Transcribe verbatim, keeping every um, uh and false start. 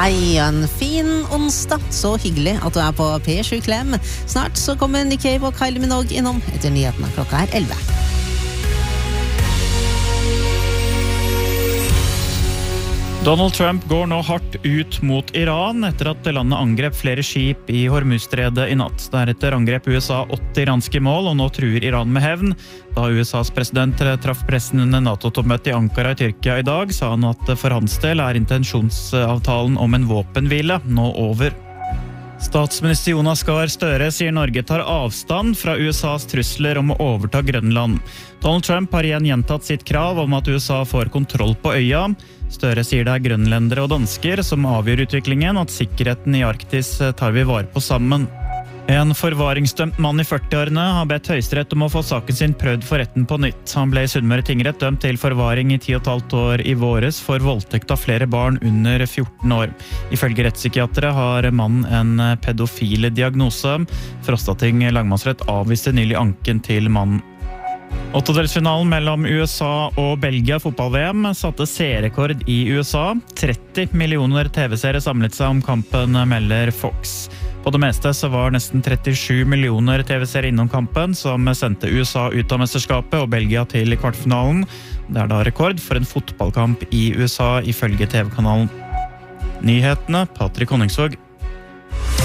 Hei, en fin onsdag. Så hyggelig at du er på P sju Klem. Snart så kommer Nick Cave og Kylie Minogue innom etter nyhetene. Klokka er elleve. Donald Trump går nå hardt ut mot Iran etter at landet angrep flere skip i Hormuzstredet i natt. Deretter angrep U S A åtte iranske mål, og nå truer Iran med hevn. Da U S A's president traff pressen under NATO-toppmøtet i Ankara i Tyrkia i dag, sa han at for hans del er intensjonsavtalen om en våpenhvile nå over. Statsminister Jonas Gahr Støre sier Norge tar avstand fra U S A's trusler om å overta Grønland. Donald Trump har igjen gjentatt sitt krav om at U S A får kontroll på øya. Støre sier det er grønlendere og dansker som avgjør utviklingen, at sikkerheten i Arktis tar vi vare på sammen. En forvaringsdømt mann i førtiårene har bedt Høyesterett om å få saken sin prøvd for retten på nytt. Han ble i Sunnmøre tingrett dømt til forvaring i ti og et halvt år i våres for voldtekt av flere barn under fjorten år. Ifølge rettspsykiatere har mannen en pedofile diagnose. Frostating lagmannsrett avviste nylig anken til mannen. Åttedelsfinalen mellom U S A og Belgia fotball-V M satte seerrekord i U S A. tretti millioner T V-seere samlet seg om kampen, melder Fox. På det meste så var nesten trettisju millioner T V-seere innom kampen, som sendte U S A ut av mesterskapet og Belgia til kvartfinalen. Det er da rekord for en fotballkamp i U S A ifølge T V-kanalen. Nyhetene, Patrick Honningsvåg.